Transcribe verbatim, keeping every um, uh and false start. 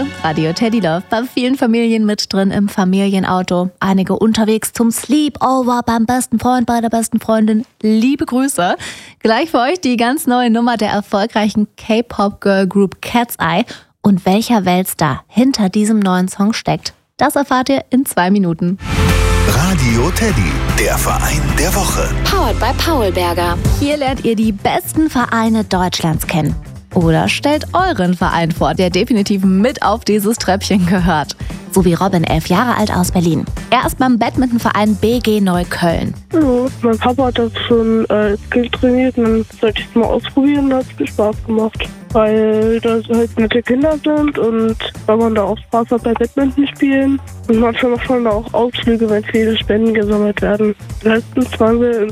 Woche. Radio Teddy läuft bei vielen Familien mit drin im Familienauto. Einige unterwegs zum Sleepover beim besten Freund, bei der besten Freundin. Liebe Grüße. Gleich für euch die ganz neue Nummer der erfolgreichen K-Pop-Girl-Group Cat's Eye. Und welcher Weltstar hinter diesem neuen Song steckt, das erfahrt ihr in zwei Minuten. Radio Teddy, der Verein der Woche. Powered by Paulberger. Hier lernt ihr die besten Vereine Deutschlands kennen. Oder stellt euren Verein vor, der definitiv mit auf dieses Treppchen gehört. So wie Robin, elf Jahre alt aus Berlin. Er ist beim Badmintonverein B G Neukölln. Hallo, mein Papa hat das schon äh, als Kind trainiert und dann sollte ich es mal ausprobieren und hat es Spaß gemacht. Weil da halt nette Kinder sind und weil man da auch Spaß hat bei Badminton spielen. Und manchmal macht man da auch Ausflüge, wenn viele Spenden gesammelt werden. Letztens waren wir